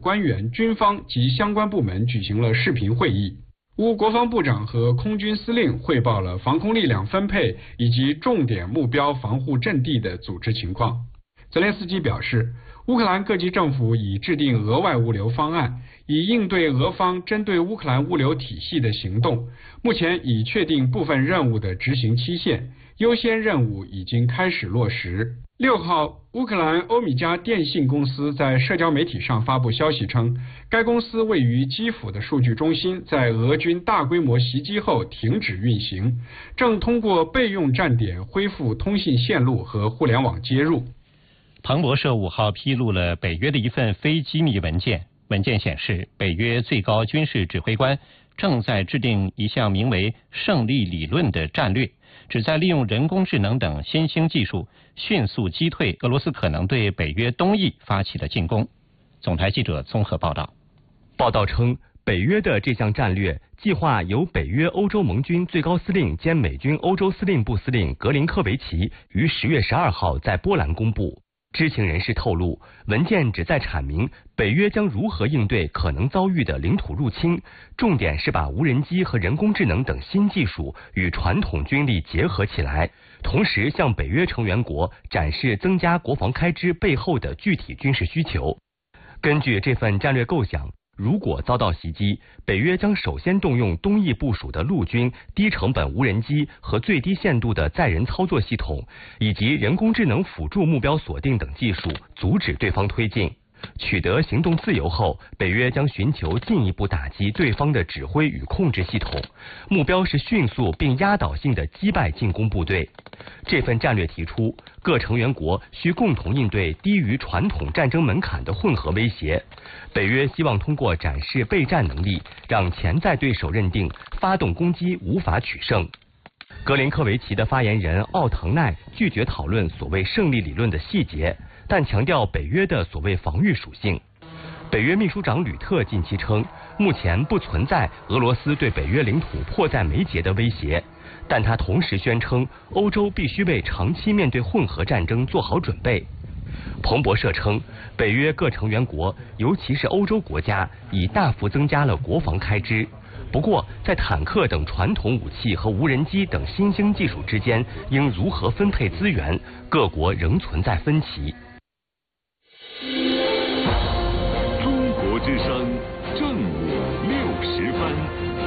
官员、军方及相关部门举行了视频会议。乌国防部长和空军司令汇报了防空力量分配以及重点目标防护阵地的组织情况。泽连斯基表示，乌克兰各级政府已制定额外物流方案，以应对俄方针对乌克兰物流体系的行动。目前已确定部分任务的执行期限，优先任务已经开始落实。6号，乌克兰欧米加电信公司在社交媒体上发布消息称，该公司位于基辅的数据中心在俄军大规模袭击后停止运行，正通过备用站点恢复通信线路和互联网接入。 彭博社5号披露了北约的一份非机密文件，文件显示，北约最高军事指挥官正在制定一项名为“胜利理论”的战略，旨在利用人工智能等新兴技术，迅速击退俄罗斯可能对北约东翼发起的进攻。总台记者综合报道。 报道称，北约的这项战略计划由北约欧洲盟军最高司令兼美军欧洲司令部司令格林科维奇于10月12号在波兰公布。知情人士透露，文件旨在阐明北约将如何应对可能遭遇的领土入侵，重点是把无人机和人工智能等新技术与传统军力结合起来，同时向北约成员国展示增加国防开支背后的具体军事需求。根据这份战略构想，如果遭到袭击，北约将首先动用东翼部署的陆军低成本无人机和最低限度的载人操作系统，以及人工智能辅助目标锁定等技术，阻止对方推进。取得行动自由后，北约将寻求进一步打击对方的指挥与控制系统，目标是迅速并压倒性的击败进攻部队。这份战略提出，各成员国需共同应对低于传统战争门槛的混合威胁。北约希望通过展示备战能力，让潜在对手认定发动攻击无法取胜。格林科维奇的发言人奥滕奈拒绝讨论所谓胜利理论的细节，但强调北约的所谓防御属性。北约秘书长吕特近期称，目前不存在俄罗斯对北约领土迫在眉睫的威胁，但他同时宣称，欧洲必须为长期面对混合战争做好准备。彭博社称，北约各成员国，尤其是欧洲国家，已大幅增加了国防开支。不过，在坦克等传统武器和无人机等新兴技术之间应如何分配资源，各国仍存在分歧。 中国之声正午60分。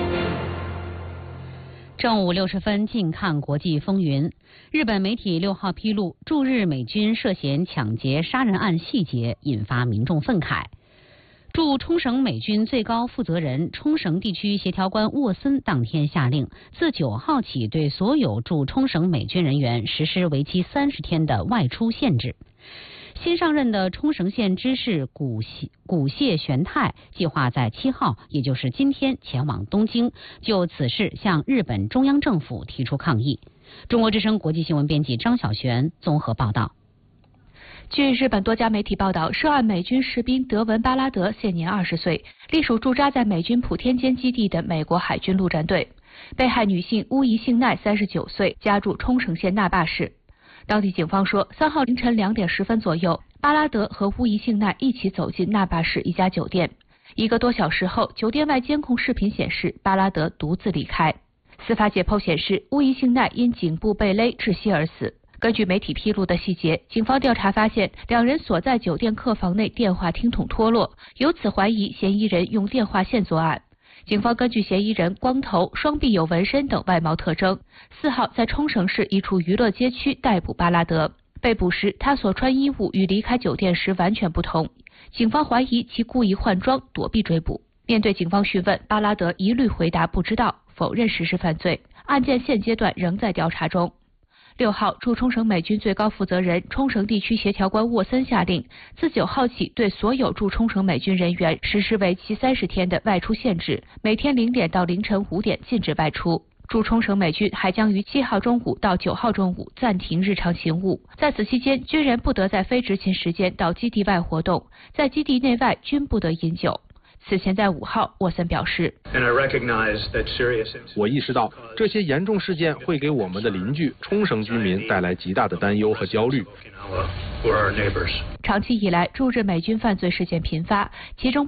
正午60分，近看国际风云。日本媒体6号披露驻日美军涉嫌抢劫杀人案细节，引发民众愤慨。驻冲绳美军最高负责人、冲绳地区协调官沃森当天下令，自9号起对所有驻冲绳美军人员实施为期30天的外出限制。新上任的冲绳县知事古谢玄太计划在7号，也就是今天前往东京，就此事向日本中央政府提出抗议。中国之声国际新闻编辑张小璇综合报道。 据日本多家媒体报道，涉案美军士兵德文·巴拉德现年20岁，隶属驻扎在美军普天间基地的美国海军陆战队。被害女性乌宜幸奈39岁，家住冲绳县那霸市。当地警方说，3号凌晨2点10分左右，巴拉德和乌宜幸奈一起走进那霸市一家酒店。1个多小时后，酒店外监控视频显示巴拉德独自离开。司法解剖显示，乌宜幸奈因颈部被勒窒息而死。根据媒体披露的细节，警方调查发现，2人所在酒店客房内电话听筒脱落，由此怀疑嫌疑人用电话线作案。警方根据嫌疑人光头、双臂有纹身等外貌特征，4号在冲绳市一处娱乐街区逮捕巴拉德。被捕时，他所穿衣物与离开酒店时完全不同，警方怀疑其故意换装躲避追捕。面对警方讯问，巴拉德一律回答不知道，否认实施犯罪。案件现阶段仍在调查中。6号，驻冲绳美军最高负责人、冲绳地区协调官沃森下令，自9号起对所有驻冲绳美军人员实施为期30天的外出限制，每天0点到凌晨5点禁止外出。驻冲绳美军还将于7号中午到9号中午暂停日常勤务，在此期间，军人不得在非执勤时间到基地外活动，在基地内外均不得饮酒。此前在5号，沃森表示， 我意识到这些严重事件会给我们的邻居冲绳居民带来极大的担忧和焦虑。 长期以来，驻日美军犯罪事件频发，其中